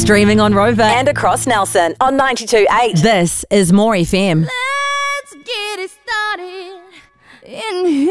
Streaming on Rover and across Nelson on 92.8. This is More FM. Let's get it started in here.